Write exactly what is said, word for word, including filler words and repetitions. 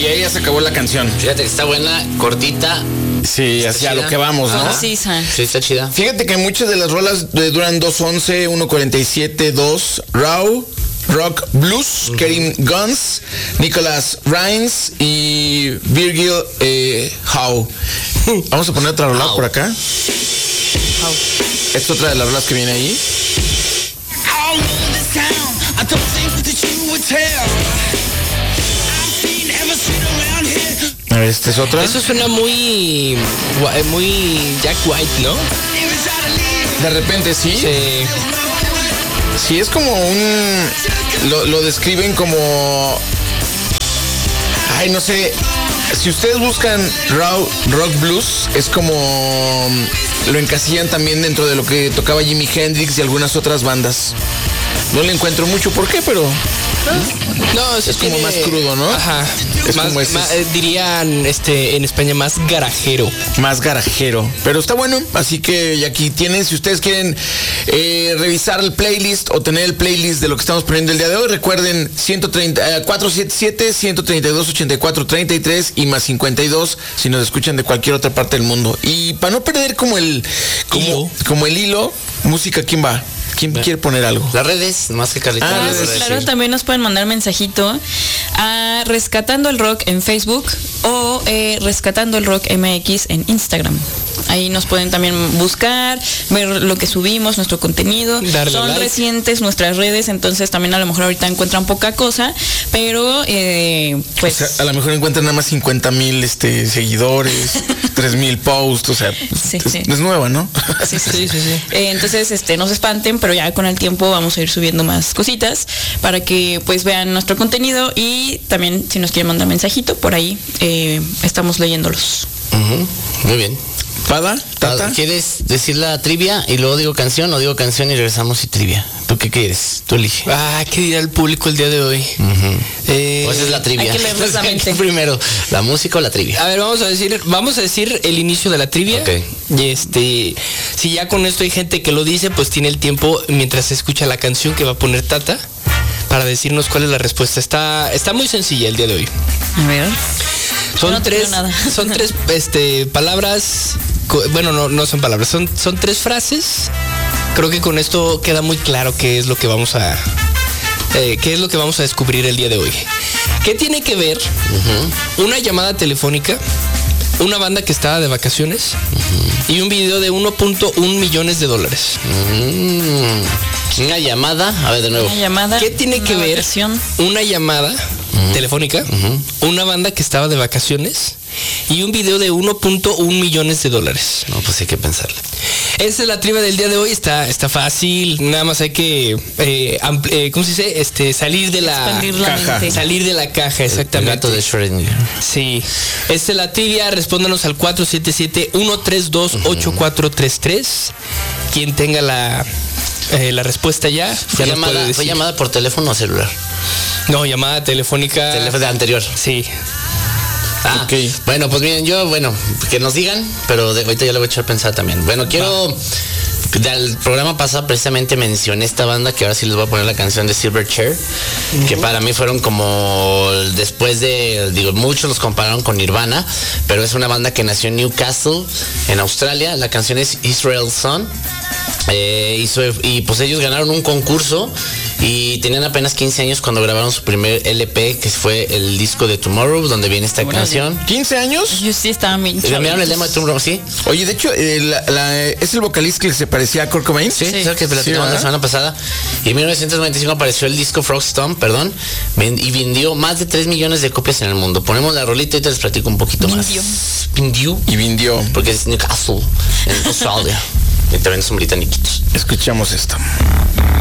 Y ahí ya se acabó la canción. Fíjate que está buena, cortita. Sí, hacia lo que vamos, ¿no? Concisa. Sí, está chida. Fíjate que muchas de las rolas duran dos once, uno cuarenta y siete, dos. Raw, Rock Blues, uh-huh. Kerim Guns, Nicholas Rines y Virgil eh, Howe. Vamos a poner otra rola How. por acá. How. Esta es otra de las rolas que viene ahí. A ver, esta es otra. Eso suena muy muy Jack White, ¿no? De repente, sí. Sí. Sí, es como un... Lo, lo describen como... Ay, no sé. Si ustedes buscan raw, rock blues, es como... Lo encasillan también dentro de lo que tocaba Jimi Hendrix y algunas otras bandas. No le encuentro mucho por qué, pero... No, es, es como tiene, más crudo, ¿no? Ajá. Es más, como ese. más, eh, dirían este, en España más garajero. Más garajero. Pero está bueno. Así que y aquí tienen, si ustedes quieren eh, revisar el playlist o tener el playlist de lo que estamos poniendo el día de hoy, recuerden ciento treinta, eh, cuatro siete siete, ciento treinta y dos, ochenta y cuatro, treinta y tres y más cincuenta y dos si nos escuchan de cualquier otra parte del mundo. Y para no perder como el como, hilo. como el hilo, música, ¿quién va? ¿Quién quiere poner algo? Las redes, más que Carlita. Ah, Ah, sí, claro, también nos pueden mandar mensajito a Rescatando el Rock en Facebook o eh, Rescatando el Rock M X en Instagram. Ahí nos pueden también buscar, ver lo que subimos, nuestro contenido. Darle Son like. recientes nuestras redes, entonces también a lo mejor ahorita encuentran poca cosa, pero eh, pues... O sea, a lo mejor encuentran nada más cincuenta mil este, seguidores, tres mil posts, o sea, Sí, es, sí. es nueva, ¿no? Sí, sí, Sí, sí, sí. Eh, entonces, este, no se espanten, pero ya con el tiempo vamos a ir subiendo más cositas para que pues vean nuestro contenido y también si nos quieren mandar mensajito, por ahí eh, estamos leyéndolos. Uh-huh. Muy bien. ¿Pada? ¿Tata? ¿Quieres decir la trivia y luego digo canción o digo canción y regresamos y trivia? ¿Tú qué quieres? Tú elige. Ah, ¿qué dirá el público el día de hoy? Uh-huh. Eh, O esa es la trivia. hay que leernos la mente. Primero, ¿la música o la trivia? A ver, vamos a decir, vamos a decir el inicio de la trivia. Ok. Y este, si ya con esto hay gente que lo dice, pues tiene el tiempo mientras se escucha la canción que va a poner Tata para decirnos cuál es la respuesta. Está, está muy sencilla el día de hoy. A ver. Son No tres, tengo nada. son tres, este, palabras. co- Bueno, no, no son palabras, son, son tres frases. Creo que con esto queda muy claro qué es lo que vamos a, eh, qué es lo que vamos a descubrir el día de hoy. ¿Qué tiene que ver Uh-huh. una llamada telefónica, una banda que estaba de vacaciones y un video de uno punto uno millones de dólares? Mm. Una llamada, a ver de nuevo. Una llamada. ¿Qué tiene que una ver vacación. una llamada telefónica, una banda que estaba de vacaciones y un video de uno punto uno millones de dólares? No, pues hay que pensarle. Esa es la trivia del día de hoy. Está, está fácil. Nada más hay que, eh, ampl- eh, ¿cómo se dice? Este, salir de la Expandir la caja. mente. salir de la caja, El gato exactamente. de Schrödinger. Sí. Esta es la trivia. Respóndanos al cuatro siete siete, uno tres dos, ocho cuatro tres tres. Quien tenga la eh, la respuesta ya, ¿Fue ya nos llamada, puede ¿Fue decir. llamada por teléfono o celular? No, llamada telefónica. Teléfono anterior. Sí. Ah, Ok. bueno, pues miren, yo, bueno, que nos digan, pero de, ahorita ya le voy a echar a pensar también. Bueno, quiero... Del programa pasado precisamente mencioné esta banda que ahora sí les voy a poner la canción de Silverchair, que para mí fueron como después de, digo, muchos los compararon con Nirvana, pero es una banda que nació en Newcastle, en Australia. La canción es Israel Son. Eh, hizo, y pues ellos ganaron un concurso y tenían apenas quince años cuando grabaron su primer L P, que fue el disco de Tomorrow, donde viene esta Órale. canción. ¿quince años? Yo sí estaba bien ¿Cambiaron el demo de Tomorrow? ¿Sí? Oye, de hecho, eh, la- la- ¿es el vocalista que se parecía a Kurt Cobain? Sí, Sí. es el que platicamos ¿verdad? la semana pasada. Y en mil novecientos noventa y cinco apareció el disco Frog Stomp, perdón, ven- y vendió más de tres millones de copias en el mundo. Ponemos la rolita y te les platico un poquito Vendió. más. Vendió. Y vendió. Porque es Newcastle, en Australia. Y también son británicos. Escuchamos esto.